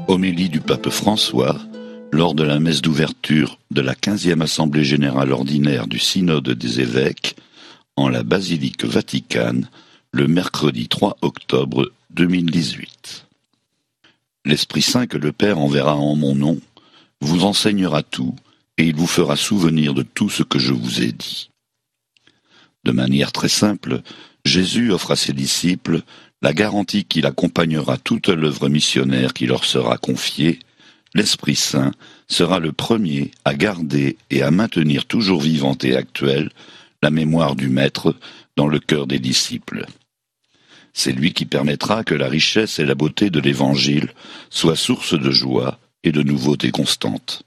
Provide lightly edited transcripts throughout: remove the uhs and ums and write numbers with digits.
Homélie du pape François lors de la messe d'ouverture de la 15e Assemblée générale ordinaire du Synode des évêques en la basilique Vaticane le mercredi 3 octobre 2018. L'Esprit Saint que le Père enverra en mon nom vous enseignera tout et il vous fera souvenir de tout ce que je vous ai dit. De manière très simple, Jésus offre à ses disciples la garantie qu'il accompagnera toute l'œuvre missionnaire qui leur sera confiée. L'Esprit Saint sera le premier à garder et à maintenir toujours vivante et actuelle la mémoire du Maître dans le cœur des disciples. C'est lui qui permettra que la richesse et la beauté de l'Évangile soient source de joie et de nouveautés constantes.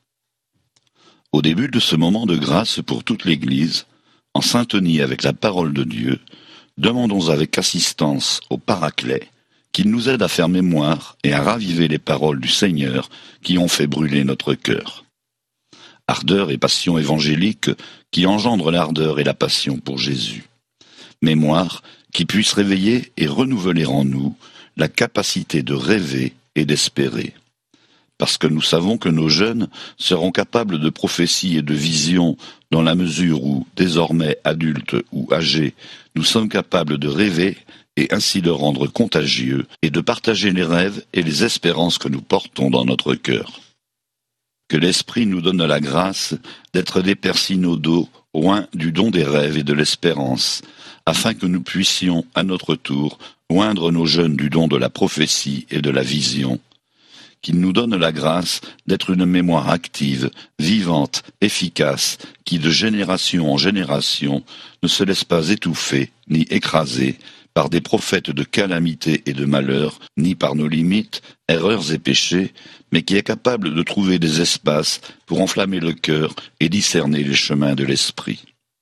Au début de ce moment de grâce pour toute l'Église, en syntonie avec la parole de Dieu, demandons avec assistance au Paraclet qu'il nous aide à faire mémoire et à raviver les paroles du Seigneur qui ont fait brûler notre cœur. Ardeur et passion évangélique qui engendrent l'ardeur et la passion pour Jésus. Mémoire qui puisse réveiller et renouveler en nous la capacité de rêver et d'espérer. Parce que nous savons que nos jeunes seront capables de prophéties et de visions dans la mesure où, désormais adultes ou âgés, nous sommes capables de rêver et ainsi de rendre contagieux et de partager les rêves et les espérances que nous portons dans notre cœur. Que l'Esprit nous donne la grâce d'être des pères synodaux loin du don des rêves et de l'espérance, afin que nous puissions, à notre tour, oindre nos jeunes du don de la prophétie et de la vision. Qu'il nous donne la grâce d'être une mémoire active, vivante, efficace, qui de génération en génération ne se laisse pas étouffer ni écraser par des prophètes de calamité et de malheur, ni par nos limites, erreurs et péchés, mais qui est capable de trouver des espaces pour enflammer le cœur et discerner les chemins de l'esprit.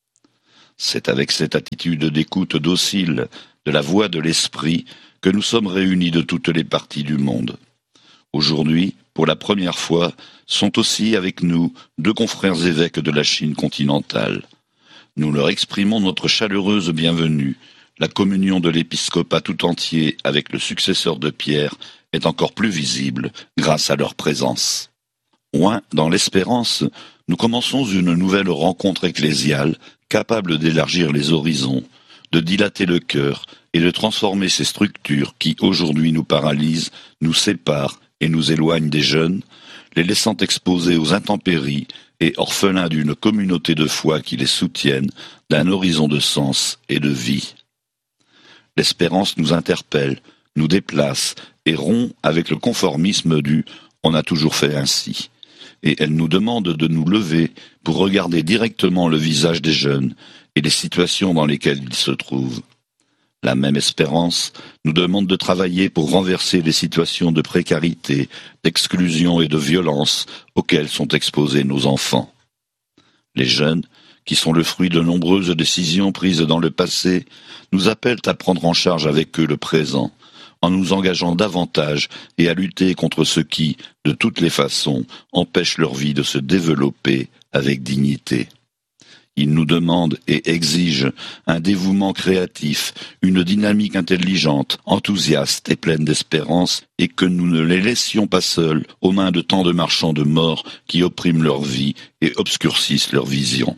C'est avec cette attitude d'écoute docile de la voix de l'esprit que nous sommes réunis de toutes les parties du monde. Aujourd'hui, pour la première fois, sont aussi avec nous 2 confrères évêques de la Chine continentale. Nous leur exprimons notre chaleureuse bienvenue. La communion de l'épiscopat tout entier avec le successeur de Pierre est encore plus visible grâce à leur présence. Loin dans l'espérance, nous commençons une nouvelle rencontre ecclésiale capable d'élargir les horizons, de dilater le cœur et de transformer ces structures qui aujourd'hui nous paralysent, nous séparent et nous éloignent des jeunes, les laissant exposés aux intempéries et orphelins d'une communauté de foi qui les soutienne, d'un horizon de sens et de vie. L'espérance nous interpelle, nous déplace et rompt avec le conformisme du « on a toujours fait ainsi ». Et elle nous demande de nous lever pour regarder directement le visage des jeunes et les situations dans lesquelles ils se trouvent. La même espérance nous demande de travailler pour renverser les situations de précarité, d'exclusion et de violence auxquelles sont exposés nos enfants. Les jeunes, qui sont le fruit de nombreuses décisions prises dans le passé, nous appellent à prendre en charge avec eux le présent, en nous engageant davantage et à lutter contre ce qui, de toutes les façons, empêche leur vie de se développer avec dignité. Ils nous demandent et exigent un dévouement créatif, une dynamique intelligente, enthousiaste et pleine d'espérance, et que nous ne les laissions pas seuls aux mains de tant de marchands de mort qui oppriment leur vie et obscurcissent leur vision.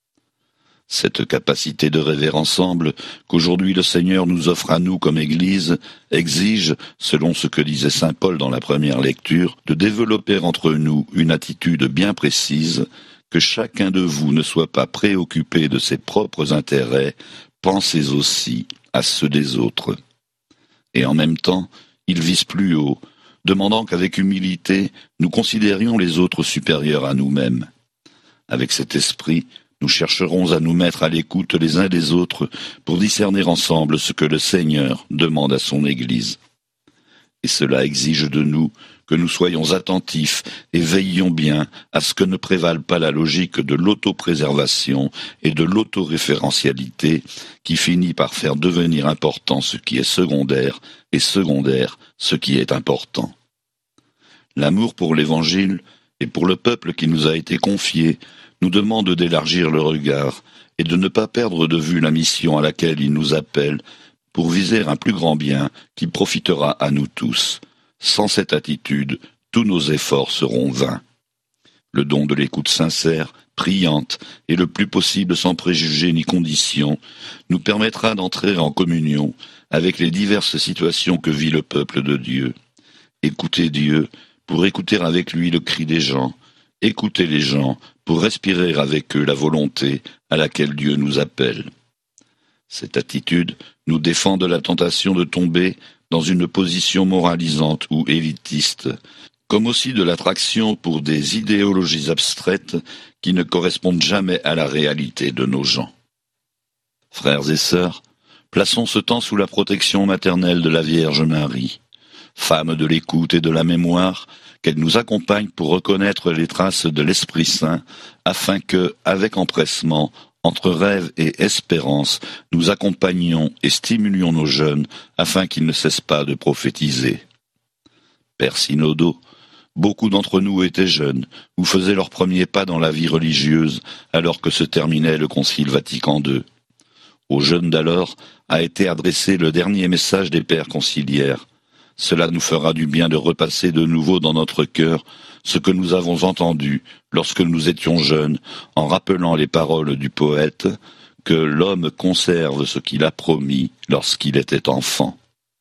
Cette capacité de rêver ensemble qu'aujourd'hui le Seigneur nous offre à nous comme Église exige, selon ce que disait saint Paul dans la première lecture, de développer entre nous une attitude bien précise, que chacun de vous ne soit pas préoccupé de ses propres intérêts, pensez aussi à ceux des autres. Et en même temps, il vise plus haut, demandant qu'avec humilité, nous considérions les autres supérieurs à nous-mêmes. Avec cet esprit, nous chercherons à nous mettre à l'écoute les uns des autres pour discerner ensemble ce que le Seigneur demande à son Église. Et cela exige de nous que nous soyons attentifs et veillions bien à ce que ne prévale pas la logique de l'autopréservation et de l'autoréférentialité qui finit par faire devenir important ce qui est secondaire et secondaire ce qui est important. L'amour pour l'Évangile et pour le peuple qui nous a été confié nous demande d'élargir le regard et de ne pas perdre de vue la mission à laquelle il nous appelle pour viser un plus grand bien qui profitera à nous tous. Sans cette attitude, tous nos efforts seront vains. Le don de l'écoute sincère, priante et le plus possible sans préjugés ni conditions nous permettra d'entrer en communion avec les diverses situations que vit le peuple de Dieu. Écouter Dieu pour écouter avec lui le cri des gens, écouter les gens pour respirer avec eux la volonté à laquelle Dieu nous appelle. Cette attitude nous défend de la tentation de tomber dans une position moralisante ou élitiste, comme aussi de l'attraction pour des idéologies abstraites qui ne correspondent jamais à la réalité de nos gens. Frères et sœurs, plaçons ce temps sous la protection maternelle de la Vierge Marie, femme de l'écoute et de la mémoire, qu'elle nous accompagne pour reconnaître les traces de l'Esprit Saint, afin que, avec empressement, entre rêve et espérance, nous accompagnions et stimulions nos jeunes, afin qu'ils ne cessent pas de prophétiser. Père Synodo, beaucoup d'entre nous étaient jeunes, ou faisaient leurs premiers pas dans la vie religieuse, alors que se terminait le Concile Vatican II. Aux jeunes d'alors a été adressé le dernier message des pères conciliaires. Cela nous fera du bien de repasser de nouveau dans notre cœur ce que nous avons entendu lorsque nous étions jeunes, en rappelant les paroles du poète que l'homme conserve ce qu'il a promis lorsqu'il était enfant.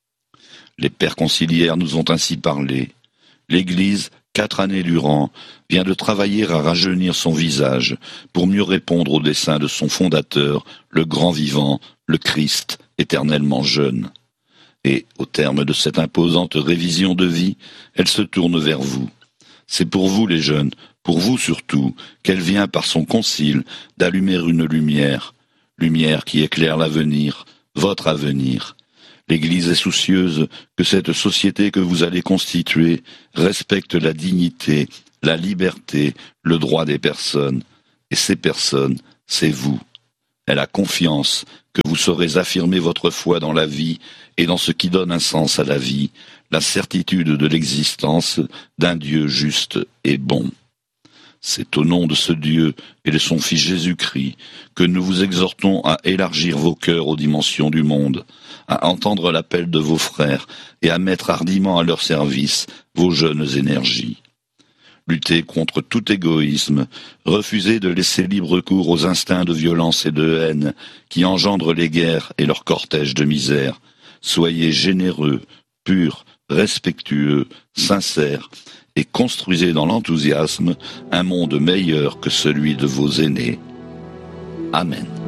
Les pères conciliaires nous ont ainsi parlé. L'Église, 4 années durant, vient de travailler à rajeunir son visage pour mieux répondre aux desseins de son fondateur, le grand vivant, le Christ, éternellement jeune. Et, au terme de cette imposante révision de vie, elle se tourne vers vous. C'est pour vous les jeunes, pour vous surtout, qu'elle vient par son concile d'allumer une lumière qui éclaire l'avenir, votre avenir. L'Église est soucieuse que cette société que vous allez constituer respecte la dignité, la liberté, le droit des personnes. Et ces personnes, c'est vous. Elle a confiance que vous saurez affirmer votre foi dans la vie et dans ce qui donne un sens à la vie, la certitude de l'existence d'un Dieu juste et bon. C'est au nom de ce Dieu et de son Fils Jésus-Christ que nous vous exhortons à élargir vos cœurs aux dimensions du monde, à entendre l'appel de vos frères et à mettre hardiment à leur service vos jeunes énergies. Lutter contre tout égoïsme, refuser de laisser libre cours aux instincts de violence et de haine qui engendrent les guerres et leur cortège de misère. Soyez généreux, purs, respectueux, sincères, et construisez dans l'enthousiasme un monde meilleur que celui de vos aînés. Amen.